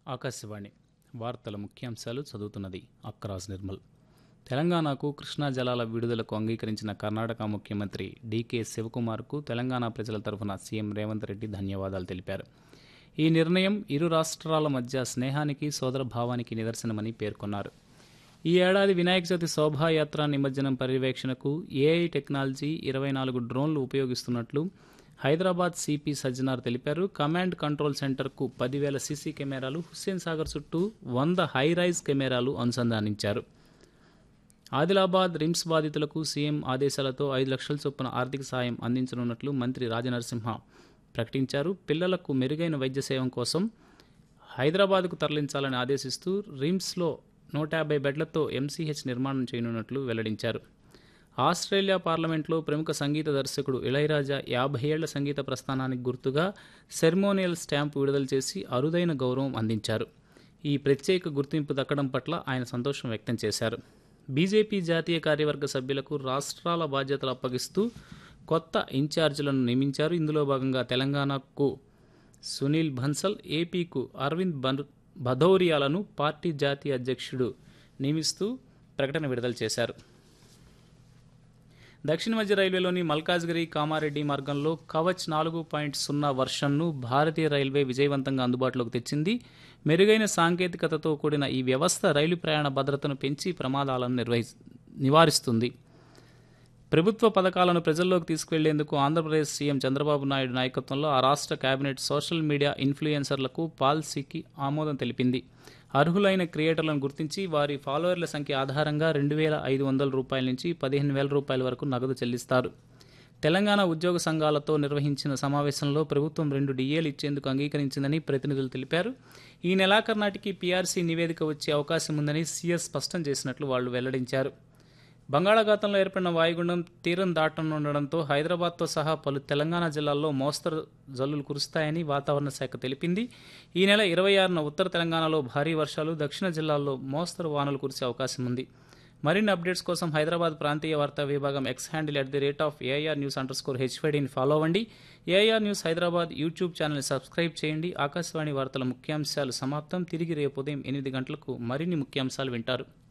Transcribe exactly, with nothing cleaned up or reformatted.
ఆకాశవాణి వార్తల ముఖ్యాంశాలు చదువుతున్నది అక్కరాజ్ నిర్మల్. తెలంగాణకు కృష్ణా జలాల విడుదలకు అంగీకరించిన కర్ణాటక ముఖ్యమంత్రి డీకే శివకుమార్కు తెలంగాణ ప్రజల తరఫున సీఎం రేవంత్ రెడ్డి ధన్యవాదాలు తెలిపారు. ఈ నిర్ణయం ఇరు రాష్ట్రాల మధ్య స్నేహానికి, సోదరభావానికి నిదర్శనమని పేర్కొన్నారు. ఈ ఏడాది వినాయక చవితి శోభాయాత్ర నిమజ్జనం పర్యవేక్షణకు ఏఐ టెక్నాలజీ ఇరవై నాలుగు డ్రోన్లు ఉపయోగిస్తున్నట్లు హైదరాబాద్ సిపి సజ్జనార్ తెలిపారు. కమాండ్ కంట్రోల్ సెంటర్కు పదివేల సీసీ కెమెరాలు, హుస్సేన్ సాగర్ చుట్టూ వంద హైరైజ్ కెమెరాలు అనుసంధానించారు. ఆదిలాబాద్ రిమ్స్ బాధితులకు సీఎం ఆదేశాలతో ఐదు లక్షల చొప్పున ఆర్థిక సాయం అందించనున్నట్లు మంత్రి రాజనరసింహ ప్రకటించారు. పిల్లలకు మెరుగైన వైద్య సేవం కోసం హైదరాబాద్కు తరలించాలని ఆదేశిస్తూ రిమ్స్లో నూట యాభై బెడ్లతో ఎంసీహెచ్ నిర్మాణం చేయనున్నట్లు వెల్లడించారు. ఆస్ట్రేలియా పార్లమెంట్లో ప్రముఖ సంగీత దర్శకుడు ఇళయరాజా యాభై ఏళ్ల సంగీత ప్రస్థానానికి గుర్తుగా సెర్మోనియల్ స్టాంపు విడుదల చేసి అరుదైన గౌరవం అందించారు. ఈ ప్రత్యేక గుర్తింపు దక్కడం పట్ల ఆయన సంతోషం వ్యక్తం చేశారు. బీజేపీ జాతీయ కార్యవర్గ సభ్యులకు రాష్ట్రాల బాధ్యతలు అప్పగిస్తూ కొత్త ఇన్ఛార్జీలను నియమించారు. ఇందులో భాగంగా తెలంగాణకు సునీల్ బన్సల్, ఏపీకు అరవింద్ బన్ భదౌరియాలను పార్టీ జాతీయ అధ్యక్షుడు నియమిస్తూ ప్రకటన విడుదల చేశారు. దక్షిణ మధ్య రైల్వేలోని మల్కాజ్గిరి కామారెడ్డి మార్గంలో కవచ్ నాలుగు పాయింట్ సున్నా వర్షన్ను భారతీయ రైల్వే విజయవంతంగా అందుబాటులోకి తెచ్చింది. మెరుగైన సాంకేతికతతో కూడిన ఈ వ్యవస్థ రైలు ప్రయాణ భద్రతను పెంచి ప్రమాదాలను నిర్వహి నివారిస్తుంది. ప్రభుత్వ పథకాలను ప్రజల్లోకి తీసుకువెళ్లేందుకు ఆంధ్రప్రదేశ్ సీఎం చంద్రబాబు నాయుడు నాయకత్వంలో ఆ రాష్ట్ర కేబినెట్ సోషల్ మీడియా ఇన్ఫ్లుయెన్సర్లకు పాలసీకి ఆమోదం తెలిపింది. అర్హులైన క్రియేటర్లను గుర్తించి వారి ఫాలోవర్ల సంఖ్య ఆధారంగా రెండు వేల ఐదు వందల రూపాయల నుంచి పదిహేను వేల రూపాయల వరకు నగదు చెల్లిస్తారు. తెలంగాణ ఉద్యోగ సంఘాలతో నిర్వహించిన సమావేశంలో ప్రభుత్వం రెండు డిఏలు ఇచ్చేందుకు అంగీకరించిందని ప్రతినిధులు తెలిపారు. ఈ నెలాఖరు నాటికి పీఆర్సీ నివేదిక వచ్చే అవకాశం ఉందని సీఎస్ స్పష్టం చేసినట్లు వాళ్లు వెల్లడించారు. బంగాళాఖాతంలో ఏర్పడిన వాయుగుండం తీరం దాటనుండడంతో హైదరాబాద్తో సహా పలు తెలంగాణ జిల్లాల్లో మోస్తరు జల్లులు కురుస్తాయని వాతావరణ శాఖ తెలిపింది. ఈ నెల ఇరవై ఆరున ఉత్తర తెలంగాణలో భారీ వర్షాలు, దక్షిణ జిల్లాల్లో మోస్తరు వానలు కురిసే అవకాశం ఉంది. మరిన్ని అప్డేట్స్ కోసం హైదరాబాద్ ప్రాంతీయ వార్తా విభాగం X handle at the rate of AIR news under score హెచ్వైడీని follow అవ్వండి. ఏఐఆర్ న్యూస్ హైదరాబాద్ యూట్యూబ్ ఛానల్ని సబ్స్క్రైబ్ చేయండి. ఆకాశవాణి వార్తల ముఖ్యాంశాలు సమాప్తం. తిరిగి రేపు ఉదయం ఎనిమిది గంటలకు మరిన్ని ముఖ్యాంశాలు వింటారు.